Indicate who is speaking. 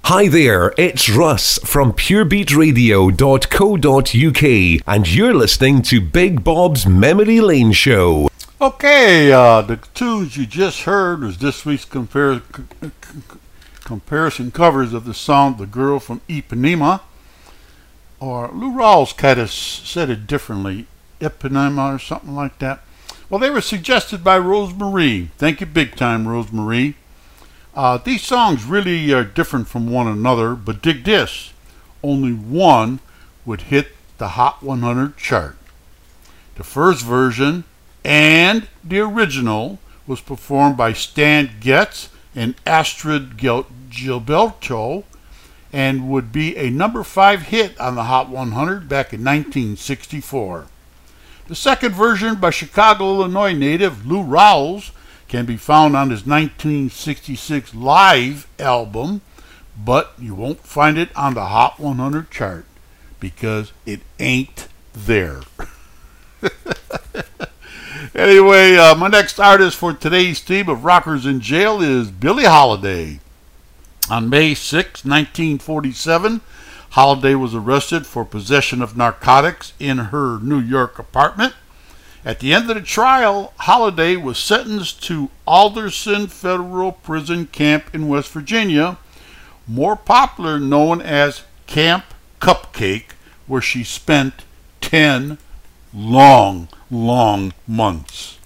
Speaker 1: Hi there, it's Russ from purebeatradio.co.uk and you're listening to Big Bob's Memory Lane Show.
Speaker 2: Okay, the tunes you just heard was this week's comparison covers of the song The Girl from Ipanema, or Lou Rawls kind of said it differently, Ipanema or something like that. Well, they were suggested by Rosemarie. Thank you big time, Rosemarie. These songs really are different from one another, but dig this, only one would hit the Hot 100 chart. The first version and the original was performed by Stan Getz and Astrid Gilberto and would be a number 5 hit on the Hot 100 back in 1964. The second version by Chicago, Illinois native Lou Rawls can be found on his 1966 live album, but you won't find it on the Hot 100 chart because it ain't there. Anyway, my next artist for today's team of Rockers in Jail is Billie Holiday. On May 6, 1947, Holiday was arrested for possession of narcotics in her New York apartment. At the end of the trial, Holiday was sentenced to Alderson Federal Prison Camp in West Virginia, more popular known as Camp Cupcake, where she spent 10 long months.